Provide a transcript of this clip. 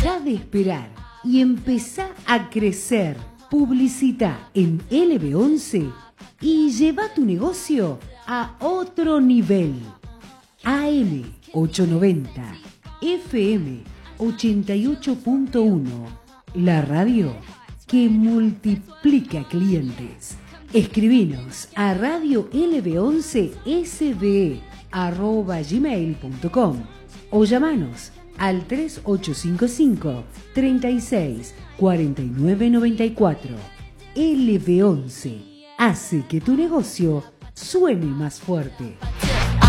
Deja de esperar y empezá a crecer. Publicita en LB11 y lleva tu negocio a otro nivel. AM 890, FM 88.1, la radio que multiplica clientes. Escribinos a radiolb11sbe@gmail.com o llamanos al 3855 36 49 94. LB11 hace que tu negocio suene más fuerte.